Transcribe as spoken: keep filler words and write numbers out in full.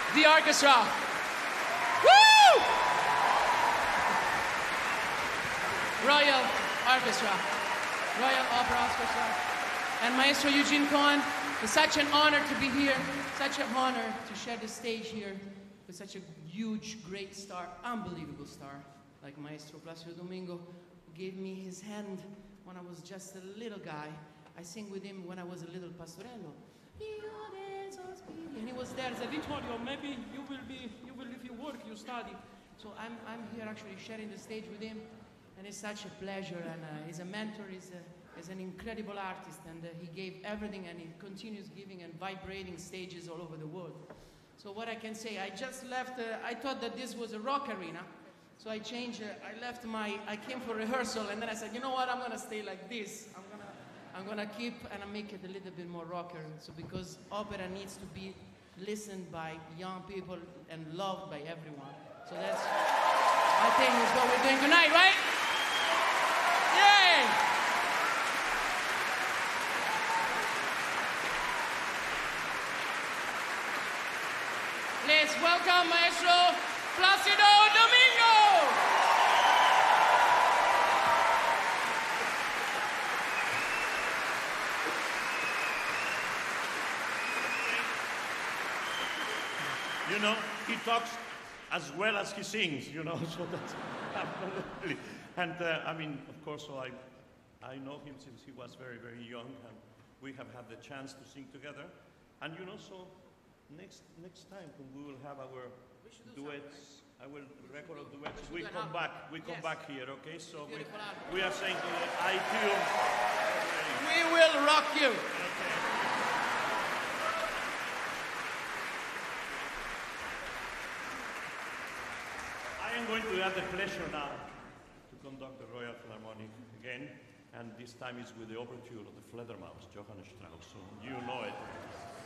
the orchestra. Woo! Royal Orchestra, Royal Opera Orchestra, and Maestro Eugene Cohen. It's such an honor to be here, such an honor to share the stage here with such a huge, great star, unbelievable star, like Maestro Placido Domingo, who gave me his hand when I was just a little guy. I sing with him when I was a little pastorello. And he was there and said, Vittorio, maybe you will be, you will, if you work, you study. So I'm, I'm here actually sharing the stage with him. And it's such a pleasure, and uh, he's a mentor, he's, a, he's an incredible artist, and uh, he gave everything, and he continues giving and vibrating stages all over the world. So what I can say, I just left, uh, I thought that this was a rock arena, so I changed, uh, I left my, I came for rehearsal, and then I said, you know what, I'm gonna stay like this. I'm gonna, I'm gonna keep, and I make it a little bit more rocker, so because opera needs to be listened by young people and loved by everyone. So that's, I think, is what we're doing tonight, right? Yay! Let's welcome Maestro Placido Domingo! You know, he talks as well as he sings, you know, so that's absolutely. And uh, I mean, of course, so I, I know him since he was very, very young, and we have had the chance to sing together. And you know, so next next time when we will have our duets, I will record of duets. We come back, we come yes. back here, okay? So we, we are saying to the I feel. We will rock you. Okay. I am going to have the pleasure now to conduct the Royal Philharmonic again, and this time it's with the overture of the Fledermaus, Johann Strauss, so you know it.